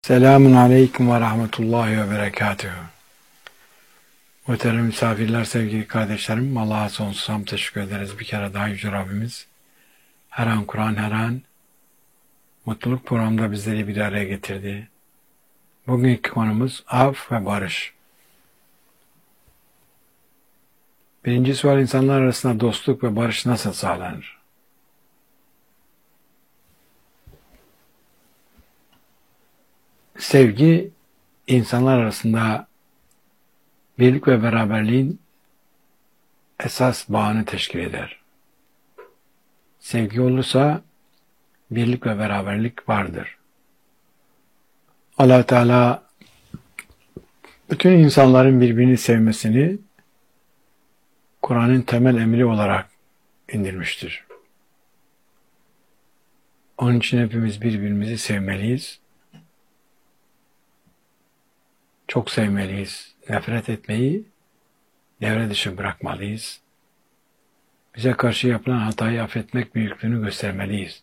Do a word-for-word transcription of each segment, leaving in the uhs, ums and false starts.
Selamun Aleyküm ve Rahmetullahi ve Berekatühü. Muhterem misafirler, sevgili kardeşlerim, Allah'a sonsuz hamd teşekkür ederiz. Bir kere daha Yüce Rabbimiz her an Kur'an, her an mutluluk programında bizleri bir araya getirdi. Bugünkü konumuz af ve barış. Birinci sual, insanlar arasında dostluk ve barış nasıl sağlanır? Sevgi, insanlar arasında birlik ve beraberliğin esas bağını teşkil eder. Sevgi olursa birlik ve beraberlik vardır. Allah Teala bütün insanların birbirini sevmesini Kur'an'ın temel emri olarak indirmiştir. Onun için hepimiz birbirimizi sevmeliyiz. Çok sevmeliyiz. Nefret etmeyi devre dışı bırakmalıyız. Bize karşı yapılan hatayı affetmek büyüklüğünü göstermeliyiz.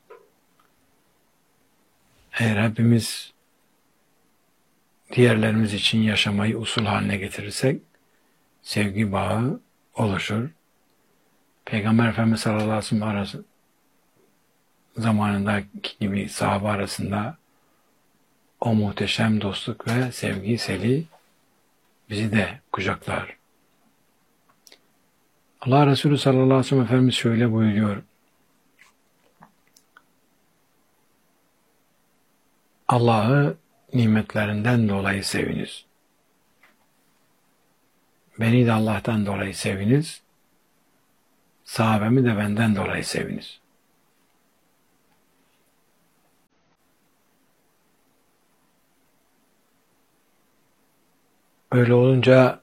Eğer hepimiz diğerlerimiz için yaşamayı usul haline getirirsek sevgi bağı oluşur. Peygamber Efendimiz sallallahu aleyhi ve sellem arası, zamanındaki gibi sahabe arasında o muhteşem dostluk ve sevgi seli bizi de kucaklar. Allah Resulü sallallahu aleyhi ve sellem Efendimiz şöyle buyuruyor. Allah'ı nimetlerinden dolayı seviniz. Beni de Allah'tan dolayı seviniz. Sahabemi de benden dolayı seviniz. Öyle olunca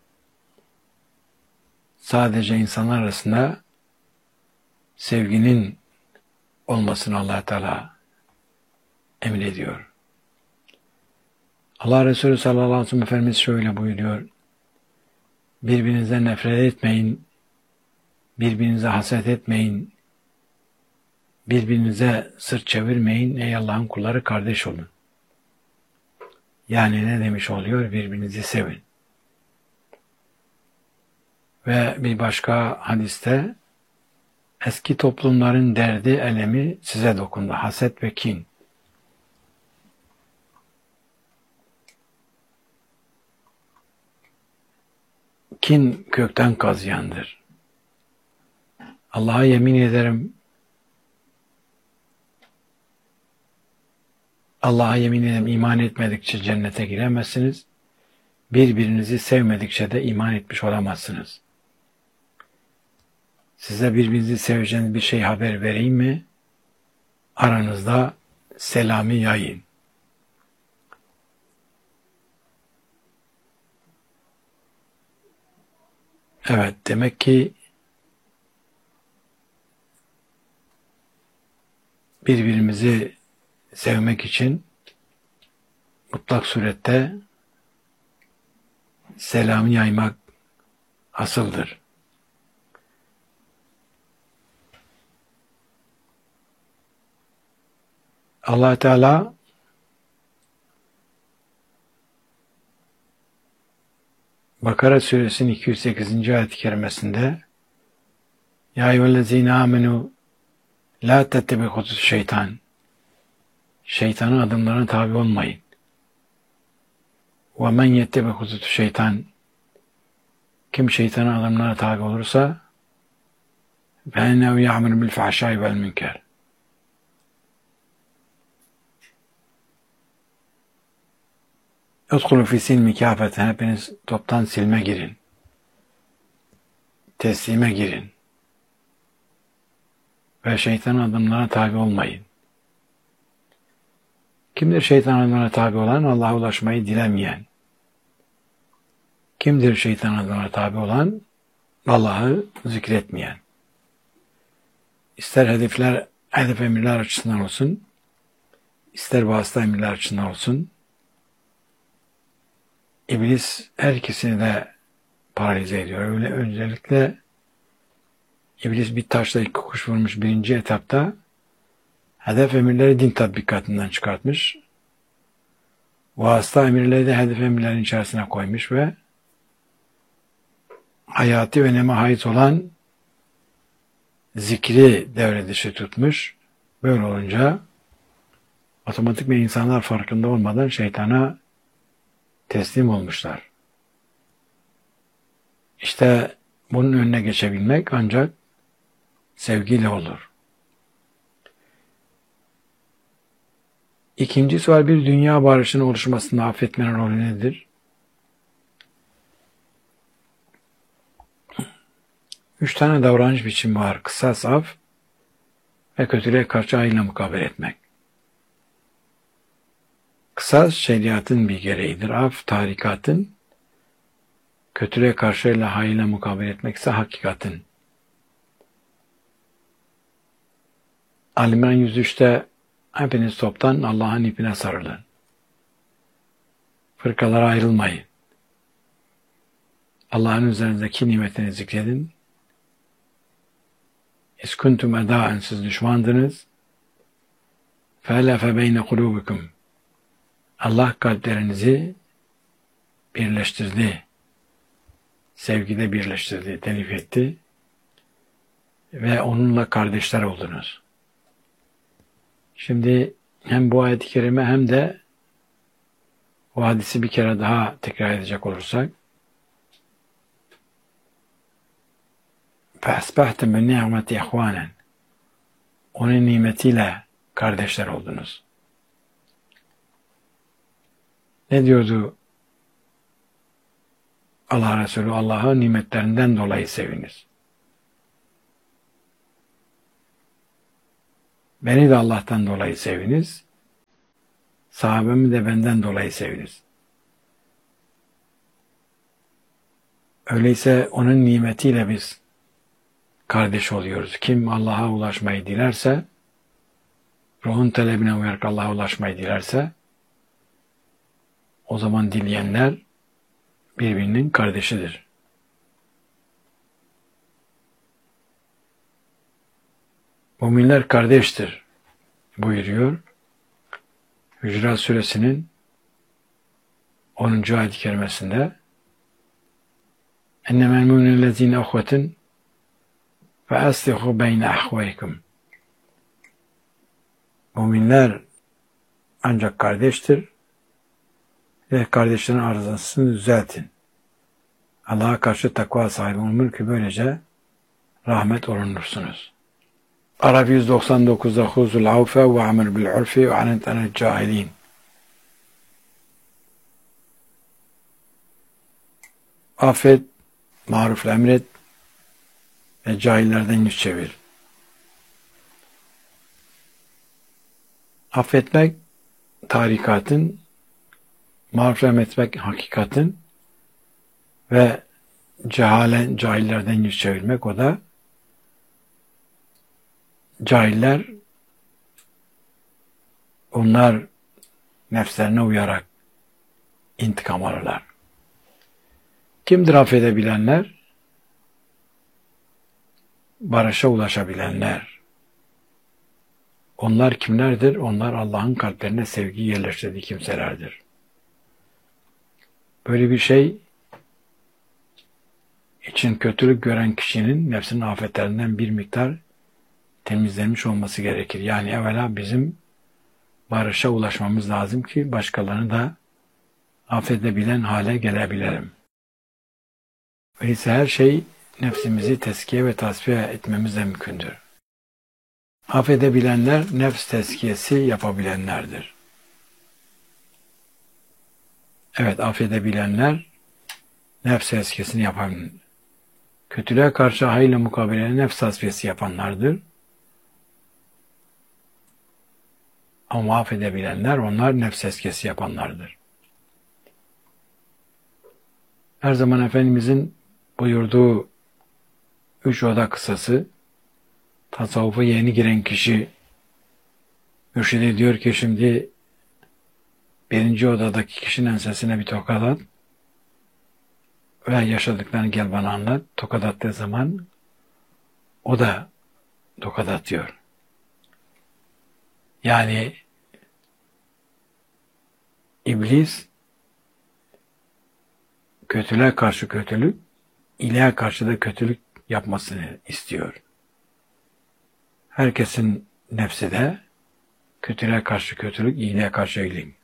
sadece insanlar arasında sevginin olmasını Allah Teala emrediyor. Allah Resulü sallallahu aleyhi ve sellem Efendimiz şöyle buyuruyor. Birbirinize nefret etmeyin, birbirinize haset etmeyin, birbirinize sırt çevirmeyin, ey Allah'ın kulları kardeş olun. Yani ne demiş oluyor? Birbirinizi sevin. Ve bir başka hadiste eski toplumların derdi, elemi size dokundu. Haset ve kin. Kin kökten kazıyandır. Allah'a yemin ederim, Allah'a yemin ederim iman etmedikçe cennete giremezsiniz. Birbirinizi sevmedikçe de iman etmiş olamazsınız. Size birbirinizi seveceğiniz bir şey haber vereyim mi? Aranızda selamı yayın. Evet, demek ki birbirimizi sevmek için mutlak surette selamı yaymak asıldır. Allah Teala Bakara suresinin iki yüz sekizinci ayet-i kerimesinde Ya eyyühellezine amenu la tettebi'u şeytan Şeytanın adımlarına tabi olmayın. Ve men yettebi'u şeytan Kim şeytanın adımlarına tabi olursa فَاِنَّهُ يَعْمُرُ بِالْفَحْشَاءِ وَالْمُنْكَرِ Udkhulu fi silmi kâfeten, hepiniz toptan silme girin. Teslime girin. Ve şeytanın adımlarına tabi olmayın. Kimdir şeytanın adımlarına tabi olan? Allah'a ulaşmayı dilemeyen. Kimdir şeytanın adımlarına tabi olan? Allah'ı zikretmeyen. İster hedefler, hedef emirler açısından olsun, ister vasıta emirler açısından olsun, İblis her ikisini de paralize ediyor. Öyle öncelikle İblis bir taşla iki kuş vurmuş birinci etapta hedef emirleri din tatbikatından çıkartmış. vasıta emirleri de hedef emirlerin içerisine koymuş ve hayati öneme haiz olan zikri devre dışı tutmuş. Böyle olunca otomatik bir insanlar farkında olmadan şeytana teslim olmuşlar. İşte bunun önüne geçebilmek ancak sevgiyle olur. İkinci sual, bir dünya barışının oluşmasında affetmenin rolü nedir? Üç tane davranış biçimi var. Kısas, af ve kötülüğe karşı hayırla mukabele etmek. Kısas şeriatın bir gereğidir. Af tarikatın, kötülüğe karşı hayırla mukabele etmek ise hakikatin. Ali-İmran yüz üçte hepiniz toptan Allah'ın ipine sarılın. Fırkalara ayrılmayın. Allah'ın üzerinizdeki nimetini zikredin. İskuntum edâen, siz düşmandınız. Fe'lefe beyne kulûbikum. Allah kalplerinizi birleştirdi. Sevgide birleştirdi, telif etti. Ve onunla kardeşler oldunuz. Şimdi hem bu ayet-i kerime hem de o hadisi bir kere daha tekrar edecek olursak, فَاَسْبَحْتُمْ بِالنِّعْمَةِ اِخْوَانًا, onun nimetiyle kardeşler oldunuz. Ne diyordu Allah Resulü? Allah'a nimetlerinden dolayı seviniz. Beni de Allah'tan dolayı seviniz. Sahabemi de benden dolayı seviniz. Öyleyse onun nimetiyle biz kardeş oluyoruz. Kim Allah'a ulaşmayı dilerse, ruhun talebine uyarak Allah'a ulaşmayı dilerse, o zaman dileyenler birbirinin kardeşidir. Müminler kardeştir buyuruyor. Hücurat Suresinin onuncu ayet-i kerimesinde اَنَّمَا الْمُؤْمِنُونَ الَّذ۪ينَ اُخْوَةٍ فَاَصْلِحُوا بَيْنَ اَخْوَيْكُمْ. Müminler ancak kardeştir ve kardeşlerin arızasını düzeltin. Allah'a karşı takva sahibi olunur ki böylece rahmet olunursunuz. Araf yüz doksan dokuzda huzul avfe ve amir bil urfi ve anet anel cahilin. Affet, marufla emret ve cahillerden yüz çevir. Affetmek tarikatın, marufla emretmek hakikatin ve cehalen, cahillerden yüz çevirmek, o da cahiller, onlar nefslerine uyarak intikam alırlar. Kimdir affedebilenler? Barışa ulaşabilenler. Onlar kimlerdir? Onlar Allah'ın kalplerine sevgi yerleştirdiği kimselerdir. Böyle bir şey için kötülük gören kişinin nefsinin afetlerinden bir miktar temizlenmiş olması gerekir. Yani evvela bizim barışa ulaşmamız lazım ki başkalarını da affedebilen hale gelebilelim. Öyleyse her şey nefsimizi tezkiye ve tasfiye etmemizle mümkündür. Affedebilenler nefs tezkiyesi yapabilenlerdir. Evet, affedebilenler nefs tezkiyesini yapan, kötülüğe karşı hayırla mukabele nefs tasfiyesi yapanlardır. Ama affedebilenler, onlar nefs tezkiyesi yapanlardır. Her zaman Efendimizin buyurduğu üç oda kısası, tasavvufa yeni giren kişi mürşidi diyor ki şimdi birinci odadaki kişinin ensesine bir tokat at ve yaşadıklarını gel bana anlat. Tokat attığı zaman o da tokat atıyor. Yani İblis kötülüğe karşı kötülük, iyiliğe karşı da kötülük yapmasını istiyor. Herkesin nefsi de kötülüğe karşı kötülük, iyiliğe karşı iyilik.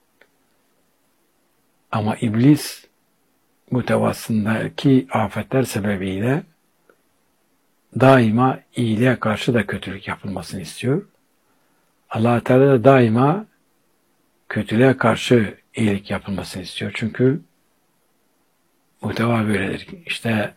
Ama iblis muhtevasındaki afetler sebebiyle daima iyiliğe karşı da kötülük yapılmasını istiyor. Allah Teala da daima kötülüğe karşı iyilik yapılmasını istiyor. Çünkü muhteva böyledir. İşte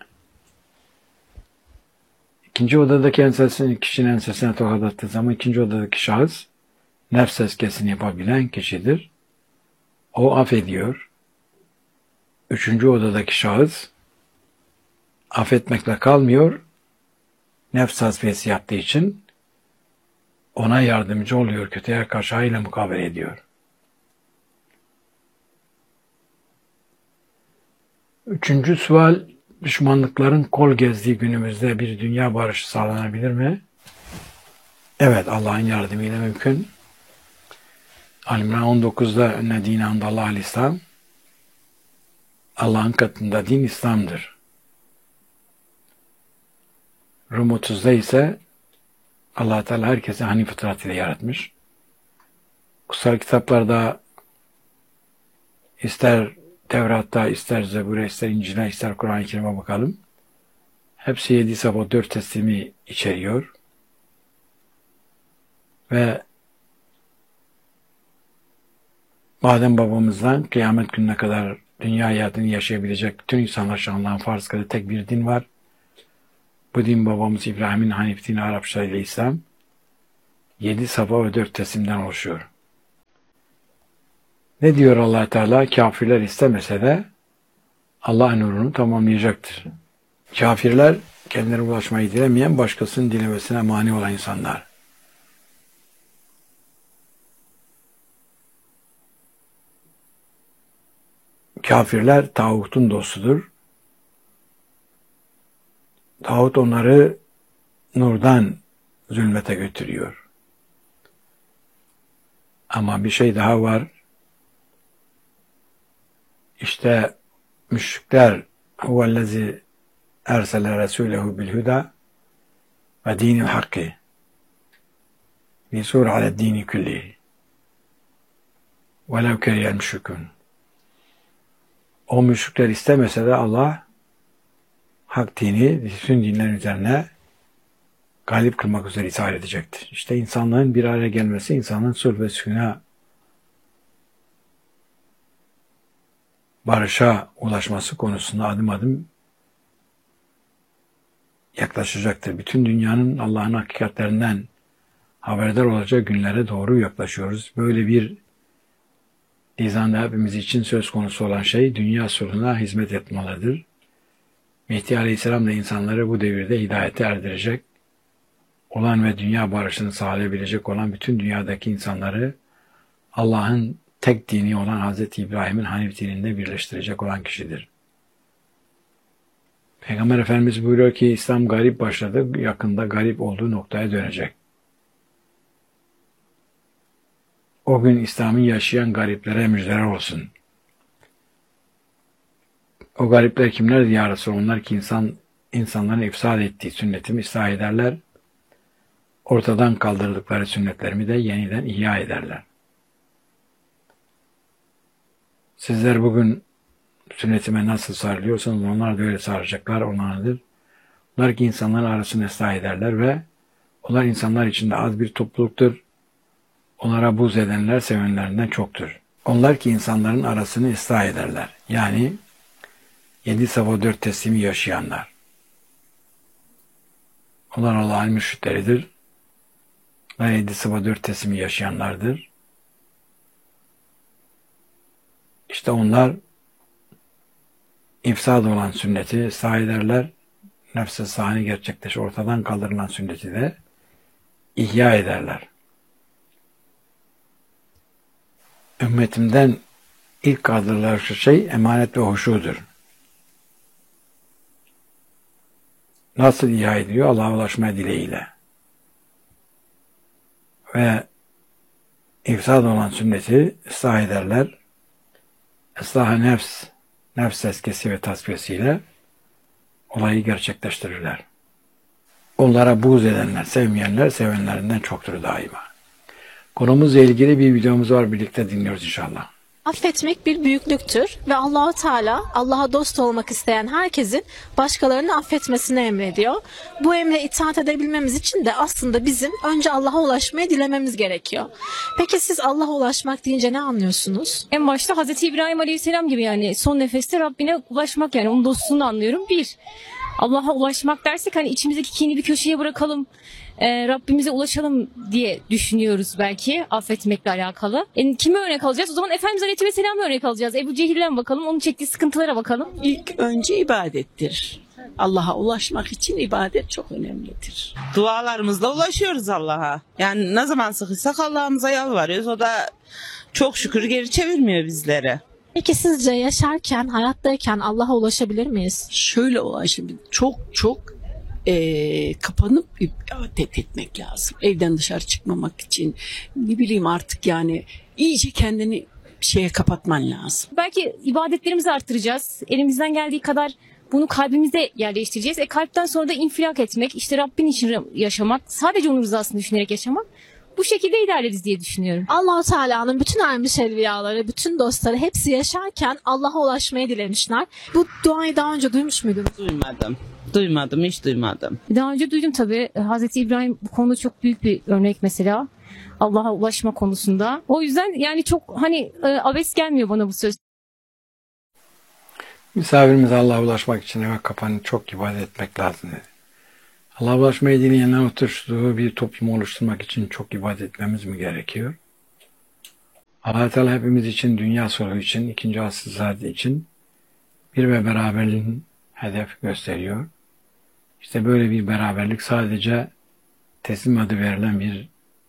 ikinci odadaki ensesini, kişinin ensesine tokat attığı zaman ikinci odadaki şahıs nefs tezkiyesini yapabilen kişidir. O affediyor. Üçüncü odadaki şahıs affetmekle kalmıyor. Nefs tasfiyesi yaptığı için ona yardımcı oluyor. Kötüye karşı hayırla mukabele ediyor. Üçüncü sual, düşmanlıkların kol gezdiği günümüzde bir dünya barışı sağlanabilir mi? Evet, Allah'ın yardımıyla mümkün. Al-İmran on dokuzda enne dîne indallâhil İslam. Allah'ın katında din İslam'dır. Rum otuzda ise Allah Teala herkesi hanif fıtrat ile yaratmış. Kutsal kitaplarda ister Tevrat'ta, ister Zebur'a, ister İncil'e, ister Kur'an-ı Kerim'e bakalım. Hepsi yedi sabah dört teslimi içeriyor. Ve Adem babamızdan kıyamet gününe kadar dünya hayatını yaşayabilecek bütün insanlar şanlıhan farz kıldığı tek bir din var. Bu din babamız İbrahim'in Hanif dini Arapça ile İslam. Yedi sabah ve dört teslimden oluşuyor. Ne diyor Allah Teala? Kafirler istemese de Allah nurunu tamamlayacaktır. Kafirler kendilerine ulaşmayı dilemeyen, başkasının dilemesine mani olan insanlar. Kafirler tağutun dostudur. Tağut onları nurdan zulmete götürüyor. Ama bir şey daha var. İşte müşrikler huvellezî ersele resûlehu bilhuda ve dînil hakkı lisûr aled dîni küllihi velev keriyel müşrikûn. O müşrikler istemese de Allah hak dini bütün dinlerin üzerine galip kılmak üzere ithal edecektir. İşte insanlığın bir araya gelmesi, insanın sulh ve sükûna, barışa ulaşması konusunda adım adım yaklaşacaktır. Bütün dünyanın Allah'ın hakikatlerinden haberdar olacağı günlere doğru yaklaşıyoruz. Böyle bir nizamda hepimiz için söz konusu olan şey dünya sulhuna hizmet etmelidir. Mehdi Aleyhisselam da insanları bu devirde hidayete erdirecek olan ve dünya barışını sağlayabilecek olan bütün dünyadaki insanları Allah'ın tek dini olan Hazreti İbrahim'in Hanif dininde birleştirecek olan kişidir. Peygamber Efendimiz buyuruyor ki İslam garip başladı, yakında garip olduğu noktaya dönecek. O gün İslam'ı yaşayan gariplere müjdeler olsun. O garipler kimlerdi ya Resulallah? Onlar ki insan, insanların ifsad ettiği sünnetimi ıslah ederler. Ortadan kaldırdıkları sünnetlerimi de yeniden ihya ederler. Sizler bugün sünnetime nasıl sarılıyorsanız onlar da öyle sarılacaklar, onlardır. Onlar ki insanların arasını ıslah ederler ve onlar insanlar içinde az bir topluluktur. Onlara buz edenler sevenlerinden çoktur. Onlar ki insanların arasını ıslah ederler. Yani yedi sabah dört teslimi yaşayanlar. Onlar Allah'ın mürşitleridir. Ve yedi sabah dört teslimi yaşayanlardır. İşte onlar ifsad olan sünneti ıslah ederler. Nefs-i sani gerçekleşir. Ortadan kaldırılan sünneti de ihya ederler. Ümmetimden ilk kaldırılan şey emanet ve huşudur. Nasıl ihya ediliyor? Allah'a ulaşma dileğiyle. Ve ifsad olan sünneti ıslah ederler. ıslah-ı nefs, nefs tezkiyesi ve tasfiyesiyle olayı gerçekleştirirler. Onlara buğz edenler, sevmeyenler sevenlerinden çoktur daima. Konumuzla ilgili bir videomuz var, birlikte dinliyoruz inşallah. Affetmek bir büyüklüktür ve Allah-u Teala Allah'a dost olmak isteyen herkesin başkalarını affetmesini emrediyor. Bu emre itaat edebilmemiz için de aslında bizim önce Allah'a ulaşmaya dilememiz gerekiyor. Peki siz Allah'a ulaşmak deyince ne anlıyorsunuz? En başta Hazreti İbrahim Aleyhisselam gibi, yani son nefeste Rabbine ulaşmak, yani onun dostluğunu anlıyorum. Bir, Allah'a ulaşmak dersek hani içimizdeki kini bir köşeye bırakalım, e, Rabbimize ulaşalım diye düşünüyoruz belki affetmekle alakalı. Yani kimi örnek alacağız? O zaman Efendimiz Aleyhisselam'ı örnek alacağız. Ebu Cehil'den bakalım, onun çektiği sıkıntılara bakalım. İlk önce ibadettir. Allah'a ulaşmak için ibadet çok önemlidir. Dualarımızla ulaşıyoruz Allah'a. Yani ne zaman sıkıysak Allah'ımıza yalvarıyoruz. O da çok şükür geri çevirmiyor bizlere. Peki sizce yaşarken, hayattayken Allah'a ulaşabilir miyiz? Şöyle ulaşabilir. Çok çok eee, kapanıp ibadet etmek lazım. Evden dışarı çıkmamak için. Ne bileyim artık, yani iyice kendini şeye kapatman lazım. Belki ibadetlerimizi arttıracağız. Elimizden geldiği kadar bunu kalbimize yerleştireceğiz. E kalpten sonra da infilak etmek, işte Rabbin için yaşamak, sadece onun rızasını düşünerek yaşamak. Bu şekilde ilerleriz diye düşünüyorum. Allah-u Teala'nın bütün ermiş evliyaları, bütün dostları hepsi yaşarken Allah'a ulaşmayı dilemişler. Bu duayı daha önce duymuş muydunuz? Duymadım. Duymadım, hiç duymadım. Daha önce duydum tabii. Hazreti İbrahim bu konuda çok büyük bir örnek mesela. Allah'a ulaşma konusunda. O yüzden yani çok hani e, abes gelmiyor bana bu söz. Misafirimiz Allah'a ulaşmak için eve kapanıp çok ibadet etmek lazım dedi. Allah'a ulaşmayı dileyenler oturduğu bir toplumu oluşturmak için çok ibadet etmemiz mi gerekiyor? Allah Teala hepimiz için, dünya sonu için, ikinci asıl saati için bir ve beraberliğin hedef gösteriyor. İşte böyle bir beraberlik sadece teslim adı verilen bir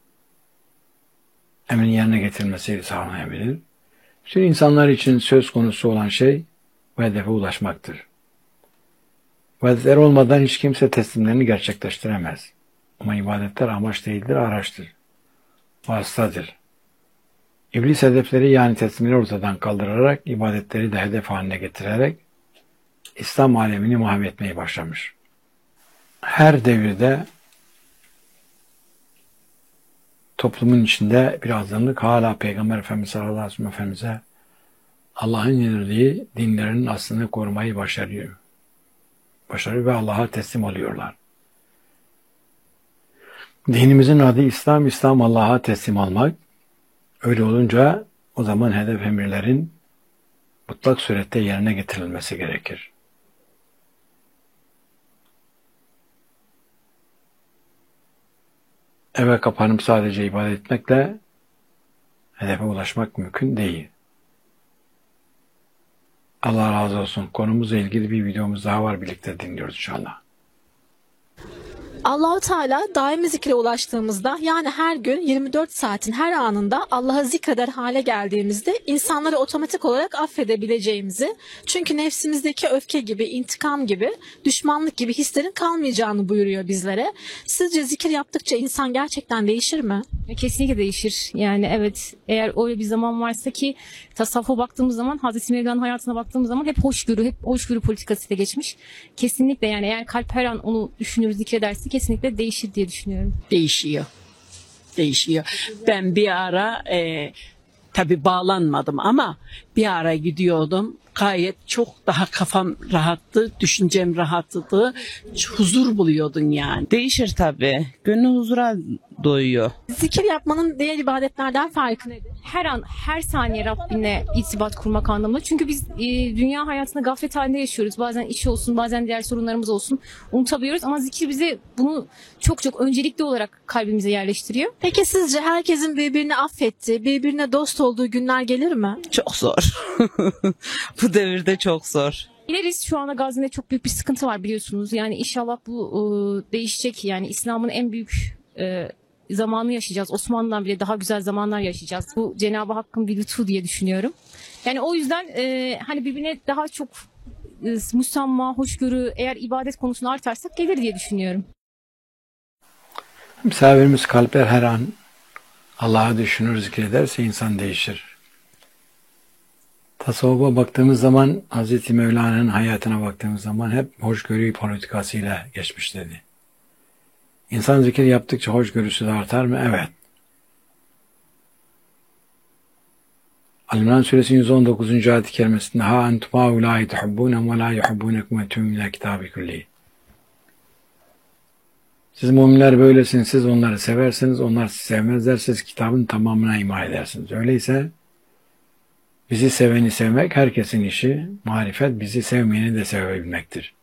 emrin yerine getirilmesiyle sağlanabilir. Bütün insanlar için söz konusu olan şey bu hedefe ulaşmaktır. İbadetler olmadan hiç kimse teslimlerini gerçekleştiremez. Ama ibadetler amaç değildir, araçtır. Vasıtadır. İblis hedefleri, yani teslimleri ortadan kaldırarak, ibadetleri de hedef haline getirerek İslam alemini mahvetmeye başlamış. Her devirde toplumun içinde bir azınlık hala Peygamber Efendimiz sallallahu aleyhi ve sellem Efendimiz'e Allah'ın indirdiği dinlerin aslını korumayı başarıyor. Başarıyor ve Allah'a teslim oluyorlar. Dinimizin adı İslam, İslam Allah'a teslim almak. Öyle olunca o zaman hedef emirlerin mutlak surette yerine getirilmesi gerekir. Eve kapanıp sadece ibadet etmekle hedefe ulaşmak mümkün değil. Allah razı olsun. Konumuzla ilgili bir videomuz daha var. Birlikte dinliyoruz inşallah. Allah-u Teala daimi zikre ulaştığımızda, yani her gün yirmi dört saatin her anında Allah'a zikreder hale geldiğimizde insanları otomatik olarak affedebileceğimizi, çünkü nefsimizdeki öfke gibi, intikam gibi, düşmanlık gibi hislerin kalmayacağını buyuruyor bizlere. Sizce zikir yaptıkça insan gerçekten değişir mi? Kesinlikle değişir. Yani evet, eğer öyle bir zaman varsa ki tasavvufa baktığımız zaman, Hazreti Mevla'nın hayatına baktığımız zaman hep hoşgörü, hep hoşgörü politikasıyla geçmiş. Kesinlikle, yani eğer kalp her an onu düşünür, zikrederse kesinlikle değişir diye düşünüyorum. Değişiyor. Değişiyor. Ben bir ara e, tabii bağlanmadım ama bir ara gidiyordum. Gayet çok daha kafam rahattı, düşüncem rahattı, huzur buluyordun yani. Değişir tabii. Gönlü huzura doyuyor. Zikir yapmanın diğer ibadetlerden farkı nedir? Her an, her saniye Rabbine irtibat kurmak anlamında. Çünkü biz e, dünya hayatında gaflet halinde yaşıyoruz. Bazen iş olsun, bazen diğer sorunlarımız olsun. Unutabiliyoruz ama zikir bize bunu çok çok öncelikli olarak kalbimize yerleştiriyor. Peki sizce herkesin birbirini affettiği, birbirine dost olduğu günler gelir mi? Çok zor. Bu devirde çok zor. İleriz, şu anda Gazze'de çok büyük bir sıkıntı var biliyorsunuz. Yani inşallah bu e, değişecek. Yani İslam'ın en büyük e, zamanı yaşayacağız. Osmanlı'dan bile daha güzel zamanlar yaşayacağız. Bu Cenab-ı Hakk'ın bir lütfu diye düşünüyorum. Yani o yüzden e, hani birbirine daha çok e, musamma, hoşgörü, eğer ibadet konusunu artarsak gelir diye düşünüyorum. Misafirimiz kalpler her an Allah'ı düşünür, zikrederse insan değişir. Tasavvufa baktığımız zaman, Hazreti Mevlana'nın hayatına baktığımız zaman hep hoşgörü politikasıyla geçmiş dedi. İnsan zikir yaptıkça hoşgörüsü de artar mı? Evet. Al-İmran Suresi yüz on dokuzuncu ayet-i kerimesinde ha entum haulâi tuhibbûnehum ve lâ yuhibbûnekum ve tüm ilâ kitâbi kulli. Siz müminler böylesiniz, siz onları seversiniz, onlar sizi sevmezler, siz kitabın tamamına ima edersiniz. Öyleyse bizi seveni sevmek herkesin işi, marifet bizi sevmeyeni de sevebilmektir.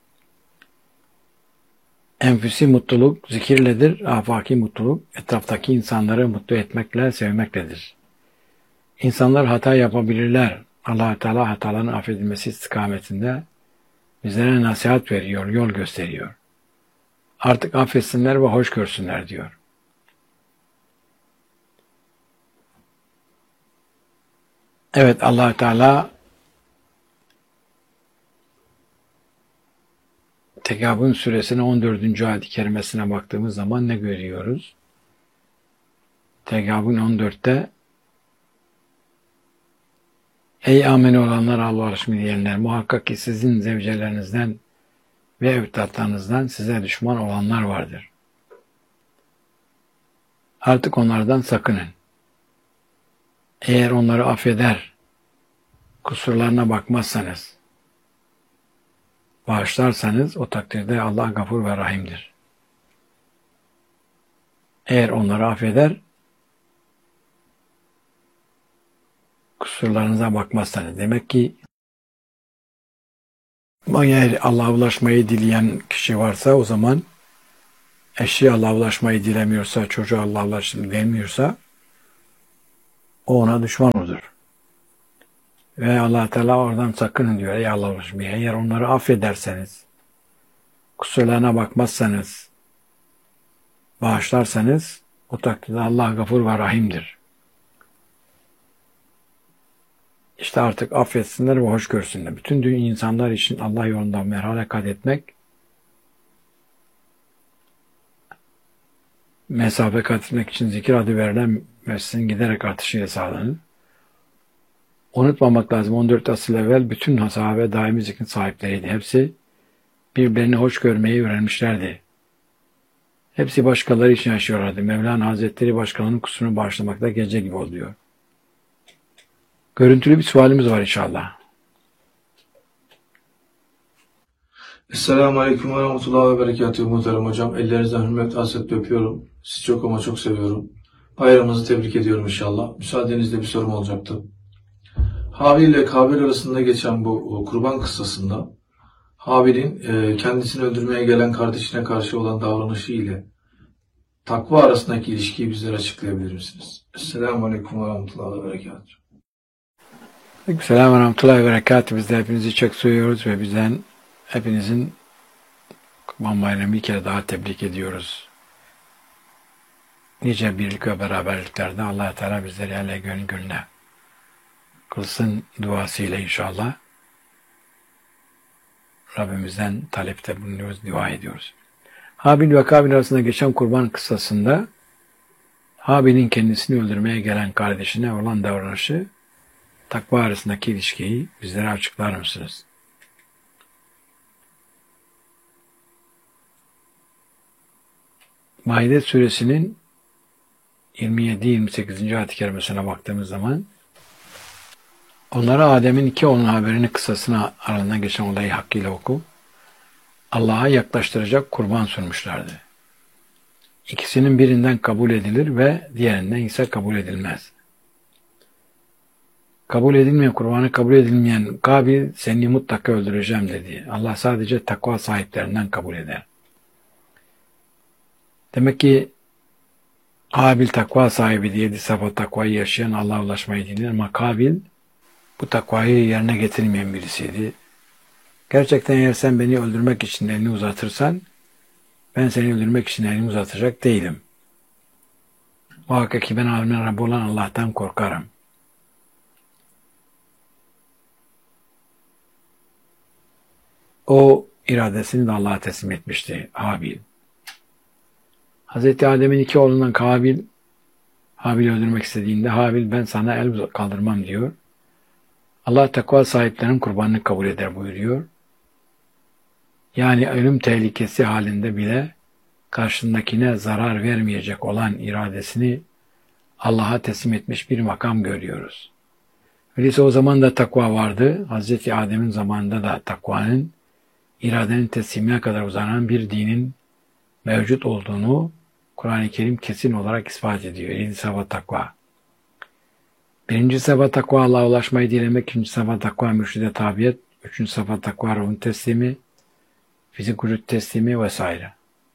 Enfüsi mutluluk zikirledir, afaki mutluluk etraftaki insanları mutlu etmekle, sevmekledir. İnsanlar hata yapabilirler. Allah-u Teala hataların affedilmesi istikametinde bizlere nasihat veriyor, yol gösteriyor. Artık affetsinler ve hoş görsünler diyor. Evet, Allah-u Teala Tegabun suresinin on dördüncü ayet-i kerimesine baktığımız zaman ne görüyoruz? Tegabun on dörtte ey amin olanlar, Allah'a rüşmü diyenler, muhakkak ki sizin zevcelerinizden ve evlatlarınızdan size düşman olanlar vardır. Artık onlardan sakının. Eğer onları affeder, kusurlarına bakmazsanız, bağışlarsanız o takdirde Allah gafur ve rahimdir. Eğer onları affeder, kusurlarınıza bakmazsanız. Demek ki eğer Allah'a ulaşmayı dileyen kişi varsa o zaman eşi Allah'a ulaşmayı dilemiyorsa, çocuğu Allah'a ulaşmayı dilemiyorsa o ona düşman olur. Ve Allah Teala oradan sakının diyor. Ey Allah'a ulaşmayı. Eğer onları affederseniz, kusurlarına bakmazsanız, bağışlarsanız o takdirde Allah gafur ve rahimdir. İşte artık affetsinler ve hoş görsünler. Bütün dünya insanlar için Allah yolunda merhale kat etmek, mesafe kat etmek için zikir adı verilen mesleğin giderek artışıyla sağlanır. Unutmamak lazım, on dört asıl evvel bütün sahabe daimi zikrin sahipleriydi. Hepsi birbirlerini hoş görmeyi öğrenmişlerdi. Hepsi başkaları için yaşıyorlardı. Mevlana Hazretleri başkalarının kusurunu bağışlamakta gece gibi oluyor. Görüntülü bir sualimiz var inşallah. Esselamu Aleyküm ve Rahmetullahi ve Berekatuhu muhterem hocam. Ellerinizden hürmet, hasretle öpüyorum. Sizi çok ama çok seviyorum. Bayramınızı tebrik ediyorum inşallah. Müsaadenizle bir sorum olacaktı. Habil ile Kabil arasında geçen bu kurban kıssasında Habil'in e, kendisini öldürmeye gelen kardeşine karşı olan davranışı ile takva arasındaki ilişkiyi bizlere açıklayabilir misiniz? Esselamu Aleyküm ve Rahmetullahi ve Berekatuhu. Selam ve rahmetullahi ve berekatuhu. Biz de hepinizi çok seviyoruz ve bizden hepinizin Kurban Bayramı bir kere daha tebrik ediyoruz. Nice birlik ve beraberliklerde Allah Teala bizleri hele gönül gönüle kılsın duasıyla inşallah. Rabbimizden talepte bulunuyoruz, dua ediyoruz. Habil ve Kabil arasında geçen kurban kıssasında Habil'in kendisini öldürmeye gelen kardeşine olan davranışı, takva arasındaki ilişkiyi bizlere açıklar mısınız? Maide suresinin yirmi yedi yirmi sekizinci ayet-i kerimesine baktığımız zaman onlara Adem'in iki oğlunun haberini kıssasına aralarında geçen olayı hakkıyla oku. Allah'a yaklaştıracak kurban sunmuşlardı. İkisinin birinden kabul edilir ve diğerinden ise kabul edilmez. Kabul edilmeyen, kurbanı kabul edilmeyen Kabil seni mutlaka öldüreceğim dedi. Allah sadece takva sahiplerinden kabul eder. Demek ki Habil takva sahibi diye safa takvayı yaşayan, Allah'a ulaşmayı diler ama Kabil bu takvayı yerine getirmeyen birisiydi. Gerçekten eğer sen beni öldürmek için elini uzatırsan ben seni öldürmek için elimi uzatacak değilim. Muhakkak ki ben alemin Rabbi olan Allah'tan korkarım. O iradesini de Allah'a teslim etmişti Habil. Hazreti Adem'in iki oğlundan Kabil, Habil'i öldürmek istediğinde Habil ben sana el kaldırmam diyor. Allah takva sahiplerinin kurbanını kabul eder buyuruyor. Yani ölüm tehlikesi halinde bile karşındakine zarar vermeyecek olan iradesini Allah'a teslim etmiş bir makam görüyoruz. Öyleyse o zaman da takva vardı. Hazreti Adem'in zamanında da takvanın iradenin teslimine kadar uzanan bir dinin mevcut olduğunu Kur'an-ı Kerim kesin olarak ispat ediyor. Yedi sabah takva. Birinci sabah takva Allah'a ulaşmayı dilemek, ikinci sabah takva mürşide tabiyet, üçüncü sabah takva ruhun teslimi, fizik vücut teslimi vesaire.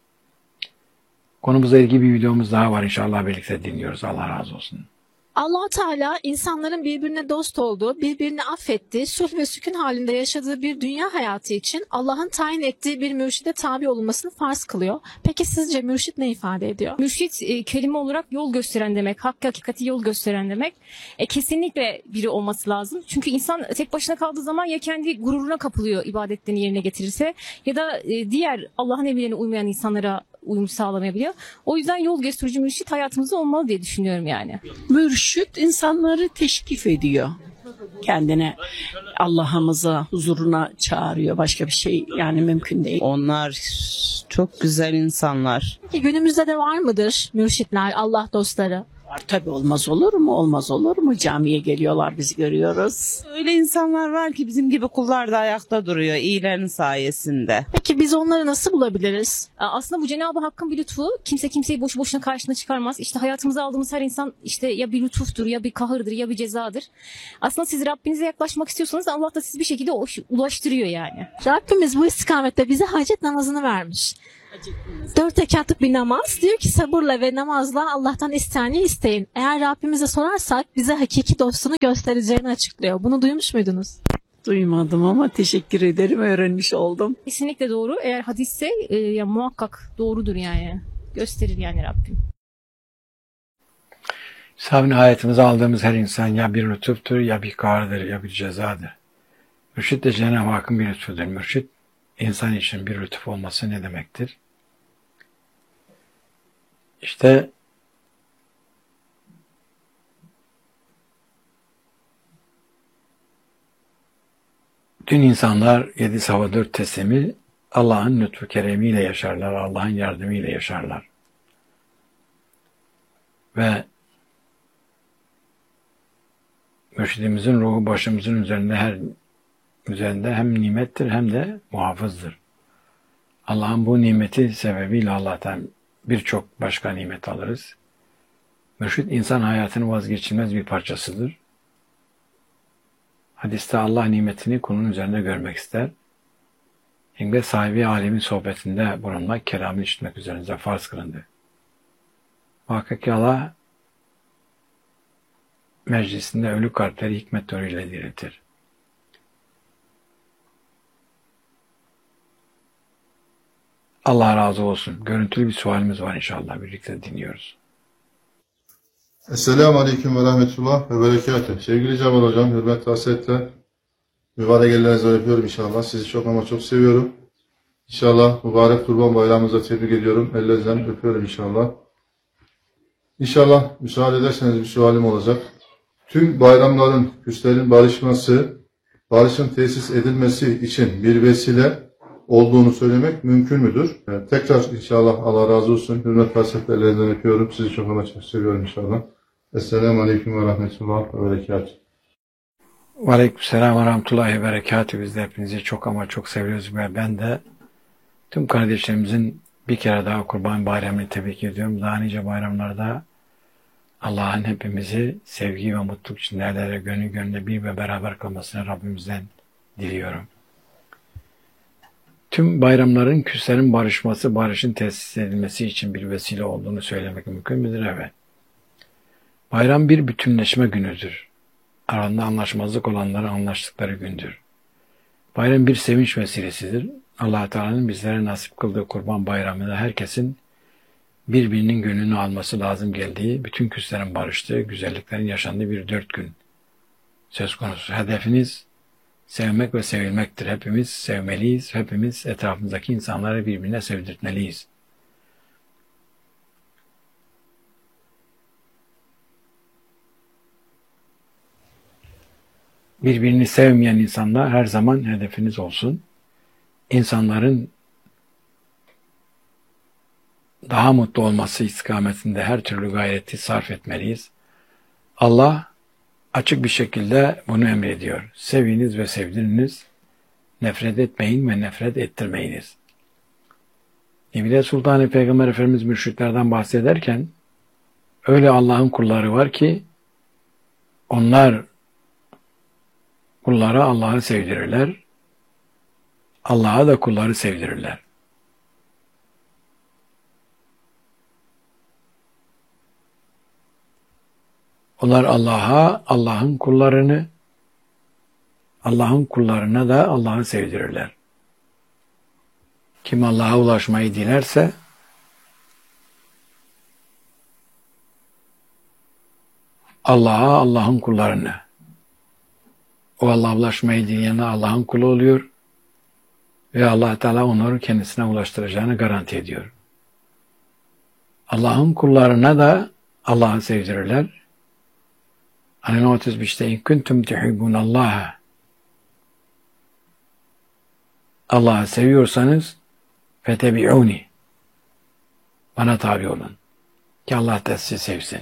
Konumuzla ilgili bir videomuz daha var, inşallah birlikte dinliyoruz. Allah razı olsun. Allah Teala insanların birbirine dost olduğu, birbirini affettiği, sulh ve sükun halinde yaşadığı bir dünya hayatı için Allah'ın tayin ettiği bir mürşide tabi olunmasını farz kılıyor. Peki sizce mürşit ne ifade ediyor? Mürşit e, kelime olarak yol gösteren demek, hak hakikati yol gösteren demek. E, kesinlikle biri olması lazım. Çünkü insan tek başına kaldığı zaman ya kendi gururuna kapılıyor ibadetlerini yerine getirirse ya da e, diğer Allah'ın emirlerine uymayan insanlara uyum sağlamayabiliyor. O yüzden yol gösterici mürşit hayatımızda olmalı diye düşünüyorum yani. Mürşit insanları teşkif ediyor. Kendine, Allah'ımıza, huzuruna çağırıyor. Başka bir şey yani mümkün değil. Onlar çok güzel insanlar. Peki günümüzde de var mıdır mürşitler, Allah dostları? Var tabii, olmaz olur mu? Olmaz olur mu? Camiye geliyorlar, biz görüyoruz. Öyle insanlar var ki bizim gibi kullar da ayakta duruyor iyilerin sayesinde. Peki biz onları nasıl bulabiliriz? Aslında bu Cenab-ı Hakk'ın bir lütfu. Kimse kimseyi boşu boşuna karşına çıkarmaz. İşte hayatımıza aldığımız her insan işte ya bir lütuftur, ya bir kahırdır, ya bir cezadır. Aslında siz Rabbinize yaklaşmak istiyorsanız Allah da sizi bir şekilde ulaştırıyor yani. Rabbimiz bu istikamette bize hacet namazını vermiş. Dört rekatlık bir namaz. Diyor ki sabırla ve namazla Allah'tan isteyeni isteyin. Eğer Rabbimize sorarsak bize hakiki dostunu göstereceğini açıklıyor. Bunu duymuş muydunuz? Duymadım ama teşekkür ederim, öğrenmiş oldum. Kesinlikle doğru. Eğer hadisse e, ya muhakkak doğrudur yani. Gösterir yani Rabbim. Sahabin hayatımıza aldığımız her insan ya bir lütuftur, ya bir kahrdır, ya bir cezadır. Mürşit de Cenab-ı Hakk'ın bir lütfudur. Mürşit, insan için bir lütuf olması ne demektir? İşte dün insanlar yedi sabah dört teslimi Allah'ın lütfu keremiyle yaşarlar, Allah'ın yardımıyla yaşarlar. Ve mürşidimizin ruhu başımızın üzerinde her üzerinde hem nimettir hem de muhafızdır. Allah'ın bu nimeti sebebiyle Allah'tan birçok başka nimet alırız. Mürşid insan hayatının vazgeçilmez bir parçasıdır. Hadiste Allah nimetini kulun üzerinde görmek ister. Hikmet sahibi alemin sohbetinde bulunmak, kelamını işitmek üzerinize farz kılındı. Muhakkak ki Allah meclisinde ölü kalpleri hikmet nuruyla diriltir. Allah razı olsun. Görüntülü bir sualimiz var inşallah. Birlikte dinliyoruz. Esselamu Aleyküm ve Rahmetullah ve Berekatuhu. Sevgili Cemal Hocam, hürmet ve hasretle mübarek ellerinizle öpüyorum inşallah. Sizi çok ama çok seviyorum. İnşallah mübarek Kurban Bayramınıza tebrik ediyorum. Ellerinizden öpüyorum inşallah. İnşallah müsaade ederseniz bir sualim olacak. Tüm bayramların, küslerin barışması, barışın tesis edilmesi için bir vesile olduğunu söylemek mümkün müdür? Yani tekrar inşallah Allah razı olsun. Hürmet ve hasretle ellerinizden öpüyorum. Sizi çok ama çok seviyorum inşallah. Esselamu Aleyküm ve Rahmetullah ve Berekatuhu. Ve Aleykümselam ve Rahmetullahi ve Berekatuhu. Biz de hepinizi çok ama çok seviyoruz ve ben de tüm kardeşlerimizin bir kere daha Kurban Bayramı'nı tebrik ediyorum. Daha nice bayramlarda Allah'ın hepimizi sevgi ve mutluluk içinde el ele gönül gönüle bir ve beraber kalmasını Rabbimizden diliyorum. Tüm bayramların küslerin barışması, barışın tesis edilmesi için bir vesile olduğunu söylemek mümkün müdür? Evet. Bayram bir bütünleşme günüdür. Aranda anlaşmazlık olanların anlaştıkları gündür. Bayram bir sevinç vesilesidir. Allah Teala'nın bizlere nasip kıldığı Kurban Bayramı'nda herkesin birbirinin gönlünü alması lazım geldiği, bütün küslerin barıştığı, güzelliklerin yaşandığı bir dört gün söz konusu. Hedefiniz sevmek ve sevilmektir. Hepimiz sevmeliyiz. Hepimiz etrafımızdaki insanları birbirine sevdirtmeliyiz. birbirini sevmeyen insanlar her zaman hedefiniz olsun. İnsanların daha mutlu olması istikametinde her türlü gayreti sarf etmeliyiz. Allah açık bir şekilde bunu emrediyor. Seviniz ve sevdiriniz, nefret etmeyin ve nefret ettirmeyiniz. Nebile Sultan-ı Peygamber Efendimiz müşriklerden bahsederken, öyle Allah'ın kulları var ki, onlar kullara Allah'ı sevdirirler, Allah'a da kulları sevdirirler. Onlar Allah'a, Allah'ın kullarını, Allah'ın kullarına da Allah'ı sevdirirler. Kim Allah'a ulaşmayı dilerse, Allah'a, Allah'ın kullarına, o Allah'a ulaşmayı dileyene Allah'ın kulu oluyor ve Allah Teala onları kendisine ulaştıracağını garanti ediyor. Allah'ın kullarına da Allah'ı sevdirirler. Hani otuz beşte in kuntum tuhibbunallaha, Allah'ı seviyorsanız fetebi'uni, bana tabi olun ki Allah da sizi sevsin.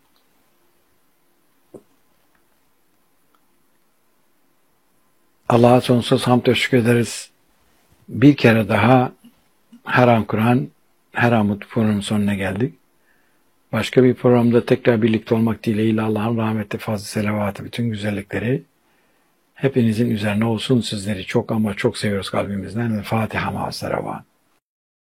Allah'a sonsuz hamd ve şükrederiz. Bir kere daha her an Kur'an, her an programın sonuna geldik. Başka bir programda tekrar birlikte olmak dileğiyle Allah'ın rahmeti, fazl-ı selavatı, bütün güzellikleri hepinizin üzerine olsun. Sizleri çok ama çok seviyoruz kalbimizden. El Fatiha ma'as-selavat.